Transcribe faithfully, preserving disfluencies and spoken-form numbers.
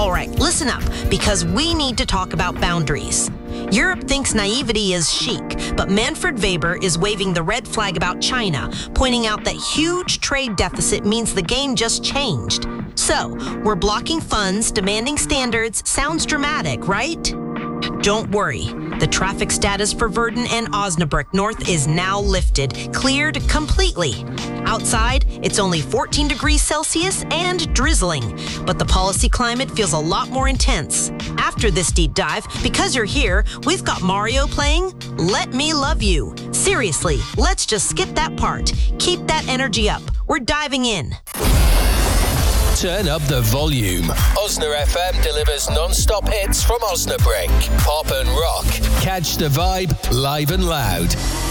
All right, listen up, because we need to talk about boundaries. Europe thinks naivety is chic, but Manfred Weber is waving the red flag about China, pointing out that huge trade deficit means the game just changed. So, we're blocking funds, demanding standards. Sounds dramatic, right? Don't worry. The traffic status for Verden and Osnabrück North is now lifted, cleared completely. Outside, it's only fourteen degrees Celsius and drizzling, but the policy climate feels a lot more intense. After this deep dive, because you're here, we've got Mario playing Let Me Love You. Seriously, let's just skip that part. Keep that energy up. We're diving in. Turn up the volume. Osna F M delivers non-stop hits from Osnabrück. Pop and rock. Catch the vibe live and loud.